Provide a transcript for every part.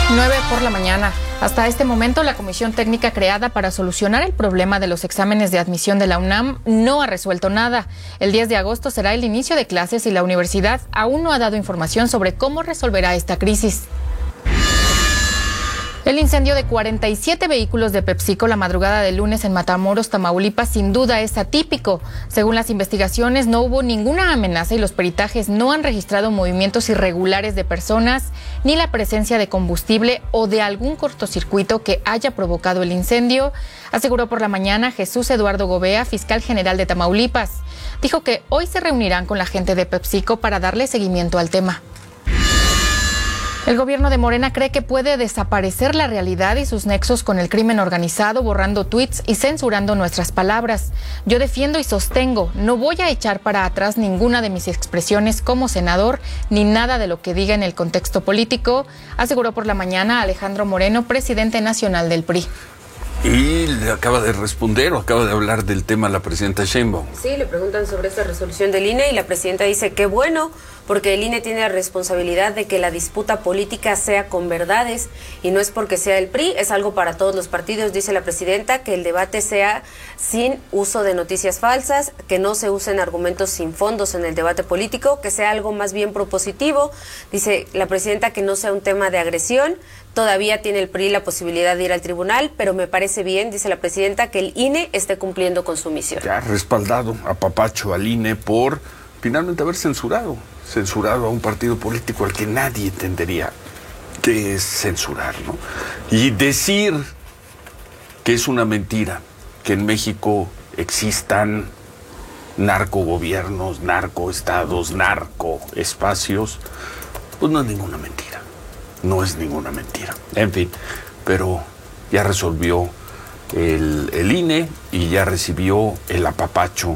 9:00 a.m. Hasta este momento, la comisión técnica creada para solucionar el problema de los exámenes de admisión de la UNAM no ha resuelto nada. El 10 de agosto será el inicio de clases y la universidad aún no ha dado información sobre cómo resolverá esta crisis. El incendio de 47 vehículos de PepsiCo la madrugada del lunes en Matamoros, Tamaulipas, sin duda es atípico. Según las investigaciones, no hubo ninguna amenaza y los peritajes no han registrado movimientos irregulares de personas, ni la presencia de combustible o de algún cortocircuito que haya provocado el incendio, aseguró por la mañana Jesús Eduardo Gobea, fiscal general de Tamaulipas. Dijo que hoy se reunirán con la gente de PepsiCo para darle seguimiento al tema. El gobierno de Morena cree que puede desaparecer la realidad y sus nexos con el crimen organizado, borrando tuits y censurando nuestras palabras. Yo defiendo y sostengo, no voy a echar para atrás ninguna de mis expresiones como senador, ni nada de lo que diga en el contexto político, aseguró por la mañana Alejandro Moreno, presidente nacional del PRI. Y le acaba de responder o acaba de hablar del tema la presidenta Sheinbaum. Sí, le preguntan sobre esta resolución del INE y la presidenta dice que bueno, porque el INE tiene la responsabilidad de que la disputa política sea con verdades y no es porque sea el PRI, es algo para todos los partidos, dice la presidenta, que el debate sea sin uso de noticias falsas, que no se usen argumentos sin fondos en el debate político, que sea algo más bien propositivo, dice la presidenta que no sea un tema de agresión. Todavía tiene el PRI la posibilidad de ir al tribunal, pero me parece bien, dice la presidenta, que el INE esté cumpliendo con su misión. Ya ha respaldado a papacho al INE por finalmente haber censurado a un partido político al que nadie entendería qué es censurar, ¿no? Y decir que es una mentira que en México existan narcogobiernos, narcoestados, narcoespacios, pues no es ninguna mentira. No es ninguna mentira. En fin, pero ya resolvió el INE y ya recibió el apapacho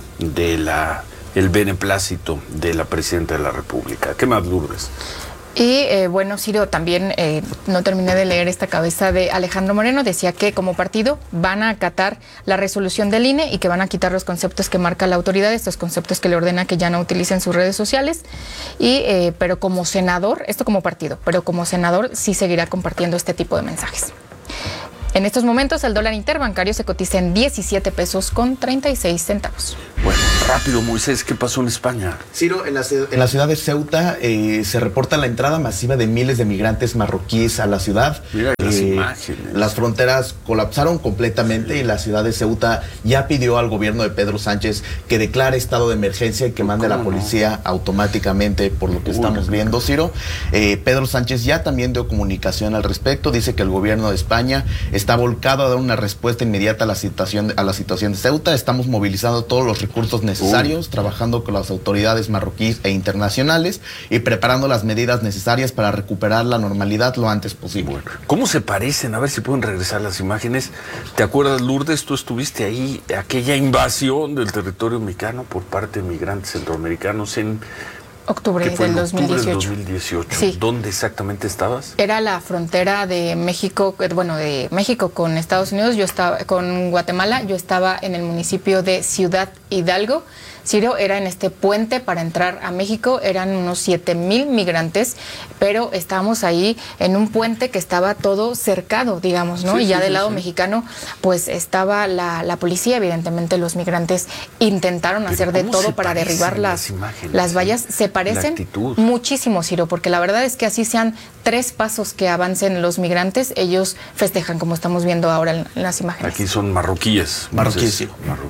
el beneplácito de la presidenta de la República. ¿Qué más, Lourdes? Y bueno, Ciro, también no terminé de leer esta cabeza de Alejandro Moreno, decía que como partido van a acatar la resolución del INE y que van a quitar los conceptos que marca la autoridad, estos conceptos que le ordena que ya no utilicen sus redes sociales, pero como senador, esto como partido, pero como senador sí seguirá compartiendo este tipo de mensajes. En estos momentos el dólar interbancario se cotiza en 17 pesos con 36 centavos. Bueno, rápido, Moisés, ¿qué pasó en España? Ciro, en la ciudad de Ceuta se reporta la entrada masiva de miles de migrantes marroquíes a la ciudad. Mira las imágenes. Las fronteras colapsaron completamente y la ciudad de Ceuta ya pidió al gobierno de Pedro Sánchez que declare estado de emergencia y que mande a la policía automáticamente, por lo que estamos viendo, Ciro. Pedro Sánchez ya también dio comunicación al respecto, dice que el gobierno de España está volcado a dar una respuesta inmediata a la situación de Ceuta. Estamos movilizando todos los recursos necesarios, trabajando con las autoridades marroquíes e internacionales y preparando las medidas necesarias para recuperar la normalidad lo antes posible. Bueno, ¿cómo se parecen? A ver si pueden regresar las imágenes. ¿Te acuerdas, Lourdes? Tú estuviste ahí, aquella invasión del territorio mexicano por parte de migrantes centroamericanos en octubre del 2018. Sí. ¿Dónde exactamente estabas? Era la frontera de México, de México con Estados Unidos, con Guatemala. Yo estaba en el municipio de Ciudad Hidalgo. Ciro, era en este puente para entrar a México, eran unos 7,000 migrantes, pero estábamos ahí en un puente que estaba todo cercado, digamos, ¿no? Y ya del lado mexicano, pues estaba la policía, evidentemente los migrantes intentaron hacer de todo para derribar las vallas. Se parecen muchísimo, Ciro, porque la verdad es que así sean 3 pasos que avancen los migrantes, ellos festejan, como estamos viendo ahora en las imágenes. Aquí son marroquíes. Marroquíes.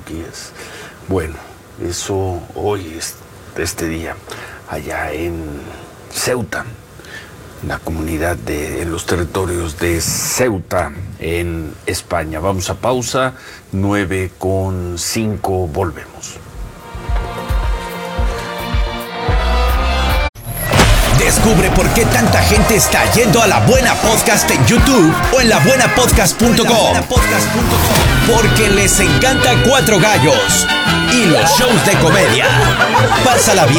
Bueno. Eso hoy, este día, allá en Ceuta, la comunidad en los territorios de Ceuta, en España. Vamos a pausa, 9:05, volvemos. Descubre por qué tanta gente está yendo a La Buena Podcast en YouTube o en labuenapodcast.com. Porque les encanta Cuatro Gallos y los shows de comedia. Pásala bien.